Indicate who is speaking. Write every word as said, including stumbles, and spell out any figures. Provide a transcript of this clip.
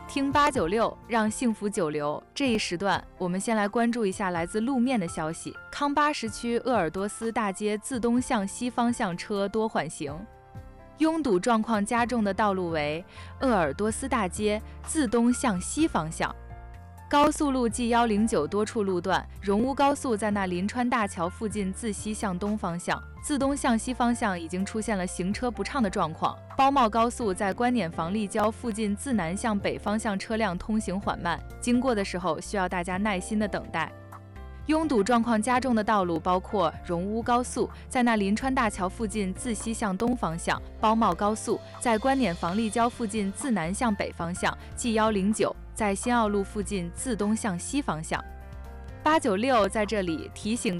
Speaker 1: 听八九六，让幸福久留。这一时段，我们先来关注一下来自路面的消息。康巴什区鄂尔多斯大街自东向西方向车多缓行，拥堵状况加重的道路为鄂尔多斯大街自东向西方向。高速路 G 一零九多处路段，荣乌高速在那临川大桥附近自西向东方向、自东向西方向已经出现了行车不畅的状况。包茂高速在观碾房立交附近自南向北方向车辆通行缓慢，经过的时候需要大家耐心的等待。拥堵状况加重的道路包括荣乌高速在那临川大桥附近自西向东方向，包茂高速在观碾房立交附近自南向北方向 ，G 一零九在新奥路附近自东向西方向。八九六在这里提醒